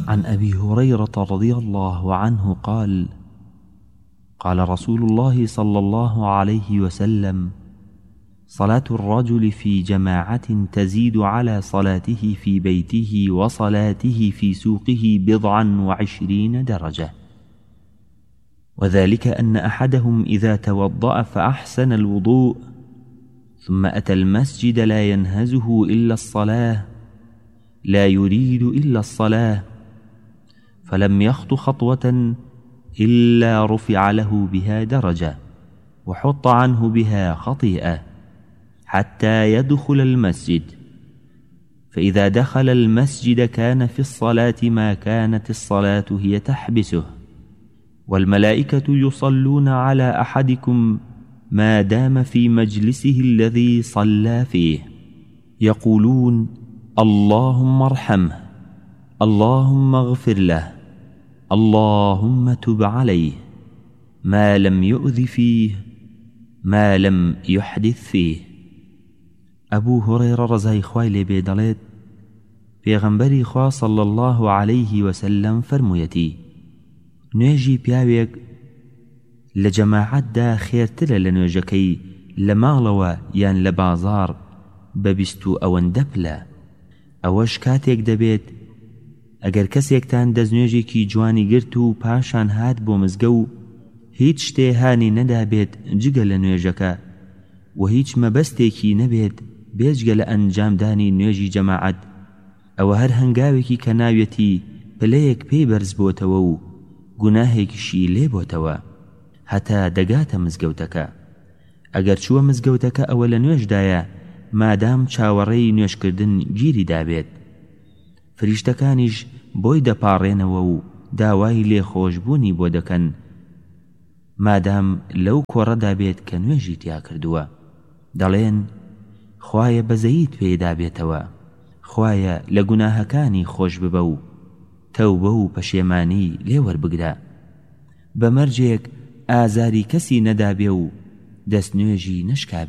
عن أبي هريرة رضي الله عنه قال: قال رسول الله صلى الله عليه وسلم: صلاة الرجل في جماعة تزيد على صلاته في بيته وصلاته في سوقه 27 درجة، وذلك أن أحدهم إذا توضأ فأحسن الوضوء ثم أتى المسجد لا ينهزه إلا الصلاة، لا يريد إلا الصلاة، فلم يخط خطوة إلا رفع له بها درجة وحط عنه بها خطيئة حتى يدخل المسجد، فإذا دخل المسجد كان في الصلاة ما كانت الصلاة هي تحبسه، والملائكة يصلون على أحدكم ما دام في مجلسه الذي صلى فيه، يقولون: اللهم ارحمه، اللهم اغفر له، اللهم تب عليه، ما لم يؤذ فيه، ما لم يحدث فيه. أبو هريرة رضي خوای لێ دەڵێت: پێغەمبەری خوا صلى الله عليه وسلم فەرموویەتی: نوێژی پیاوێک لە جەماعەتدا خێرترە لە نوێژەکەی لە ماڵەوە یان لە بازاڕ بە 20 ئەوەندە پلە. ئەوەش کاتێک دەبێت ئەگەر کەسێکتان دەستنوێژێکی جوانی گرت و پاشان هات بۆ مزگە و هیچ شتێ هانی نەدابێت جگە لە نوێژەکە و هیچ مەبەستێکی نەبێت بێجگە لە ئەنجامدانی نوێژی جەماعەت، ئەوە هەر هەنگاوێکی کە ناوێتی پلەیەک پێی بەرز بۆتەوە و گوناهێکیشی لێ بۆتەوە هەتا دەگاتە مزگەوتەکە. ئەگەر چووە مزگەوتەکە ئەوە لە نوێژدایە مادام چاوەڕێی نوێژکردن گیری دابێت، فریشتەکانیش بۆی دەپاڕێنەوە و داوای لێخۆشبوونی بۆ دەکەن مادام لەو کۆڕەدا بێت کە نوێژی تیا کردووە. دەڵێن: خوایە بەزەییت پێدا بێتەوە، خوایە لە گوناهەکانی خۆش ببە و تەوبە و پەشێمانی لێوەربگرە، بەمەرجێک ئازاری کەسی نەدابێ و دەستنوێژی نشکا